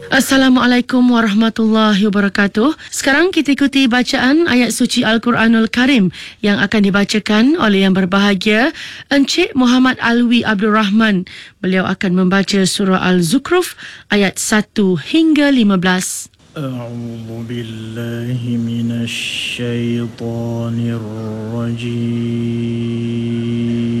Assalamualaikum warahmatullahi wabarakatuh. Sekarang kita ikuti bacaan ayat suci Al-Quranul Karim yang akan dibacakan oleh yang berbahagia Encik Muhammad Alwi Abdul Rahman. Beliau akan membaca surah Al-Zukhruf ayat 1 hingga 15. أعوذ بالله من الشيطان الرجيم